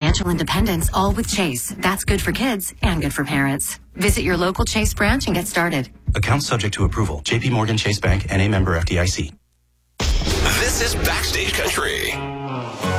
financial independence, all with Chase. That's good for kids and good for parents. Visit your local Chase branch and get started. Account subject to approval. JP Morgan Chase Bank, N.A. member FDIC. This is Backstage Country.